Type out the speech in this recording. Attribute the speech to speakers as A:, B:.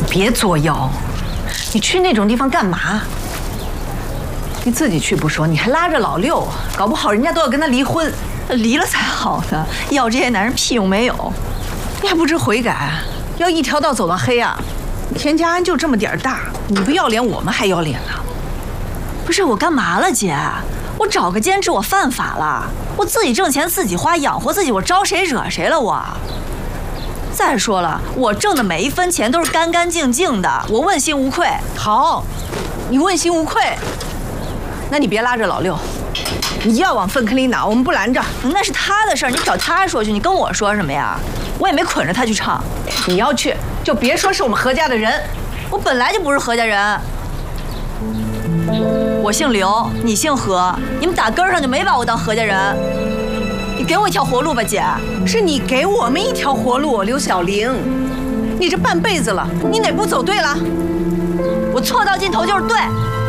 A: 别作妖！你去那种地方干嘛？你自己去不说，你还拉着老六，搞不好人家都要跟他离婚，离了才好呢。要这些男人屁用没有，你还不知悔改，要一条道走到黑啊！田家安就这么点大，你不要脸，我们还要脸呢。
B: 不是我干嘛了，姐？我找个兼职，我犯法了？我自己挣钱自己花，养活自己，我招谁惹谁了我？再说了，我挣的每一分钱都是干干净净的，我问心无愧。
A: 好，你问心无愧，那你别拉着老六，你要往粪坑里拿，我们不拦着。
B: 那是他的事儿，你找他说去，你跟我说什么呀？我也没捆着他去唱。
A: 你要去，就别说是我们何家的人。
B: 我本来就不是何家人。我姓刘，你姓何，你们打根儿上就没把我当何家人。你给我一条活路吧，姐。
A: 是你给我们一条活路，刘小玲。你这半辈子了，你哪步走对了？
B: 我错到尽头就是对。